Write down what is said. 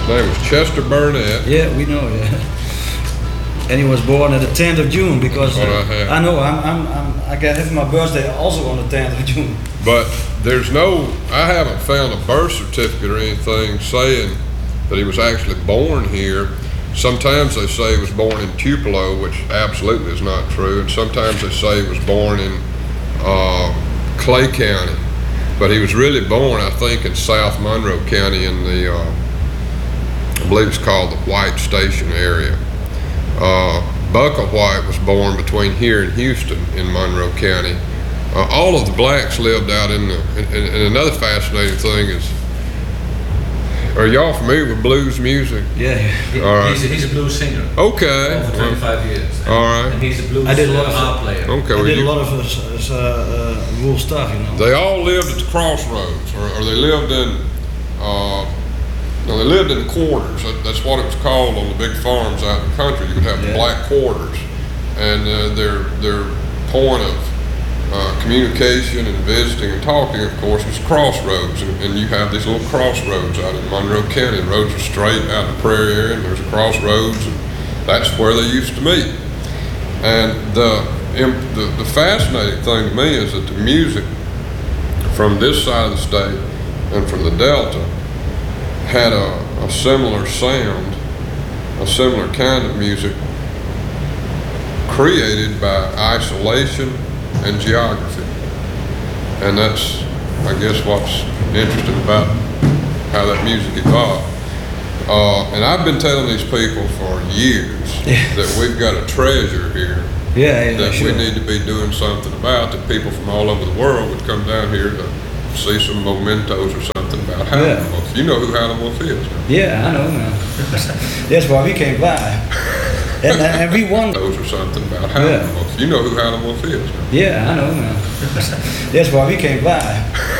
name was Chester Burnett. Yeah, we know. Yeah. And he was born on the 10th of June because That's what I have. I know I got have my birthday also on the 10th of June. But I haven't found a birth certificate or anything saying that he was actually born here. Sometimes they say he was born in Tupelo, which absolutely is not true, and sometimes they say he was born in Clay County. But he was really born, I think, in South Monroe County in the, I believe it's called the White Station area. Bucka White was born between here and Houston in Monroe County. All of the blacks lived out in and another fascinating thing is, are y'all familiar with blues music? Yeah. All right. He's a blues singer. Okay. For 25 years. All right. And he's a blues I did a lot of harp player. Okay. I did a lot of rural stuff, you know. They all lived at the crossroads, or they lived in, they lived in quarters. That's what it was called on the big farms out in the country. You would have the black quarters, and their point of communication and visiting and talking, of course, was crossroads. And you have these little crossroads out in Monroe County. The roads are straight out in the prairie area, and there's a crossroads, and that's where they used to meet. And the fascinating thing to me is that the music from this side of the state and from the Delta had a similar sound, a similar kind of music created by isolation and geography. And that's, I guess, what's interesting about how that music evolved. And I've been telling these people for years that we've got a treasure here that we need to be doing something about, that people from all over the world would come down here to see some mementos or something about Howlin' Wolf. You know who Howlin' Wolf is, man. Yeah, I know, man. That's why we came by. And we won. Or something about Howlin' Wolf. You know who Howlin' Wolf is, man. Yeah, I know, man. That's why we came by.